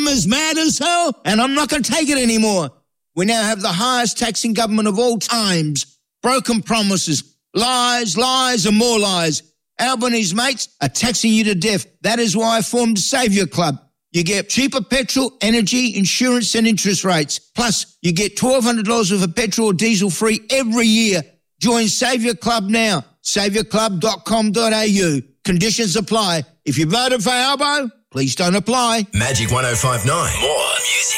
as mad as hell, and I'm not going to take it anymore. We now have the highest taxing government of all times. Broken promises, lies, lies and more lies. Albanese mates are taxing you to death. That is why I formed Saviour Club. You get cheaper petrol, energy, insurance and interest rates. Plus, you get $1,200 worth of petrol or diesel free every year. Join Saviour Club now. saviourclub.com.au. Conditions apply. If you voted for Albo, please don't apply. Magic 105.9. More music.